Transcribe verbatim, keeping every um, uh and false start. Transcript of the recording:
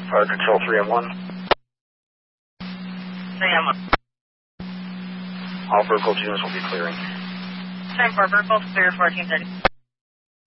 Fire Control three M one. three M one. All vertical units will be clearing. Time for vertical, clear fourteen thirty.